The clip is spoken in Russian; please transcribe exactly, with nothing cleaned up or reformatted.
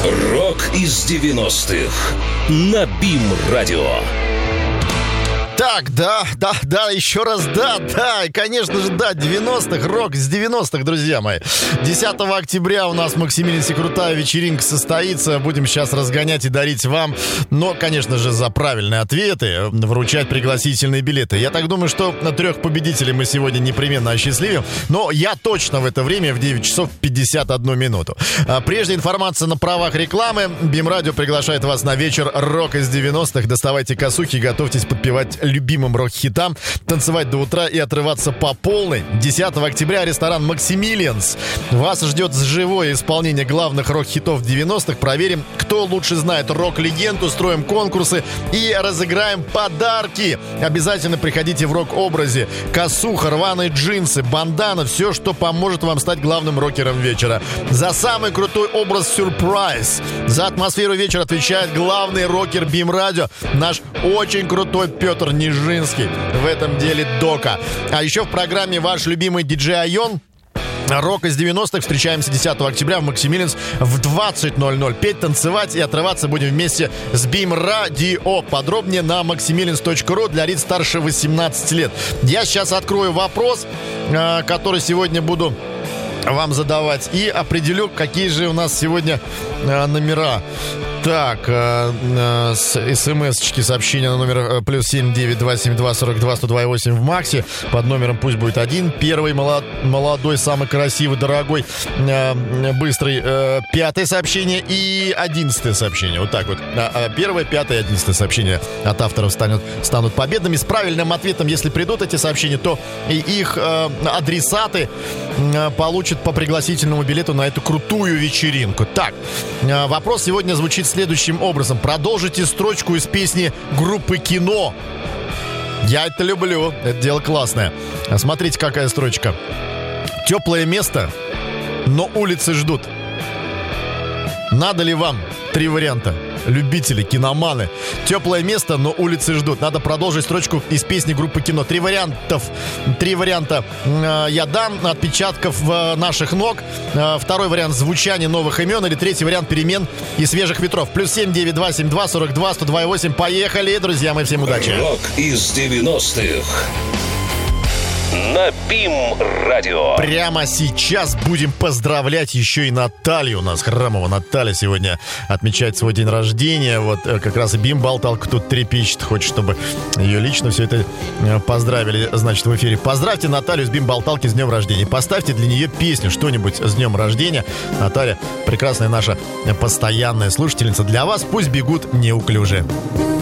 Рок из девяностых на БИМ-радио. Так, да, да, да, еще раз да, да, и, конечно же, да, девяностых, рок с девяностых, друзья мои. десятого октября у нас в Максимилиансе крутая вечеринка состоится. Будем сейчас разгонять и дарить вам, но, конечно же, за правильные ответы вручать пригласительные билеты. Я так думаю, что трех победителей мы сегодня непременно осчастливим, но я точно в это время в девять часов пятьдесят одну минуту. А прежде информация на правах рекламы. БИМ-радио приглашает вас на вечер рок из девяностых. Доставайте косухи, готовьтесь подпевать любимым рок-хитам, танцевать до утра и отрываться по полной. десятого октября ресторан «Максимилианс». Вас ждет живое исполнение главных рок-хитов девяностых. Проверим, кто лучше знает рок-легенд, устроим конкурсы и разыграем подарки. Обязательно приходите в рок-образе. Косуха, рваные джинсы, бандана, все, что поможет вам стать главным рокером вечера. За самый крутой образ сюрприз. За атмосферу вечера отвечает главный рокер БИМ-радио, наш очень крутой Петр Нижинский, в этом деле Дока. А еще в программе ваш любимый диджей Айон. Рок из девяностых. Встречаемся десятого октября в Максимилианс в двадцать ноль ноль. Петь, танцевать и отрываться будем вместе с БИМ-радио. Подробнее на максимилианс точка ру для лиц старше восемнадцати лет. Я сейчас открою вопрос, который сегодня буду вам задавать, и определю, какие же у нас сегодня номера. Так, э, э, смс-очки, сообщения на номер э, плюс семь девять два семь два сорок два сто два восемь в Максе. Под номером пусть будет один. Первый, молод, молодой, самый красивый, дорогой, э, быстрый. Э, пятое сообщение и одиннадцатое сообщение. Вот так вот. А, первое, пятое и одиннадцатое сообщение от авторов станут, станут победными. С правильным ответом, если придут эти сообщения, то и их э, адресаты э, получат по пригласительному билету на эту крутую вечеринку. Так, э, вопрос сегодня звучит следующим образом. Продолжите строчку из песни группы «Кино». Я это люблю. Это дело классное. Смотрите, какая строчка. Теплое место, но улицы ждут. Надо ли вам? Три варианта. Любители, киноманы. Теплое место, но улицы ждут. Надо продолжить строчку из песни группы «Кино». Три вариантов. Три варианта э, я дам. Отпечатков э, наших ног. Э, второй вариант — звучание новых имен. Или третий вариант — перемен и свежих ветров. Плюс семь девять два семь два сорок два сто два восемь. Поехали, друзья мои, всем удачи. Рок из девяностых на БИМ-радио. Прямо сейчас будем поздравлять еще и Наталью. У нас Храмова Наталья сегодня отмечает свой день рождения. Вот как раз и БИМ-болталка тут трепещет. Хочет, чтобы ее лично все это поздравили, значит, в эфире. Поздравьте Наталью с БИМ-болталки с днем рождения. Поставьте для нее песню, что-нибудь с днем рождения. Наталья прекрасная наша постоянная слушательница. Для вас пусть бегут неуклюже.